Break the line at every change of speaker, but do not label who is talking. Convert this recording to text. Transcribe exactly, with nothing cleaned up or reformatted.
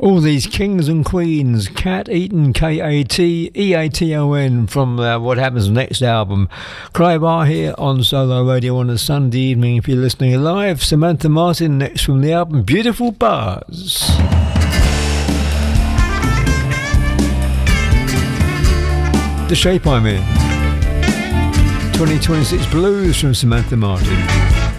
All these kings and queens, Cat Eaton, K A T E A T O N, from uh, What Happens Next album. Cry Bar here on Solo Radio on a Sunday evening if you're listening live. Samantha Martin next from the album Beautiful Bars. The Shape I'm In. twenty twenty-six Blues from Samantha Martin.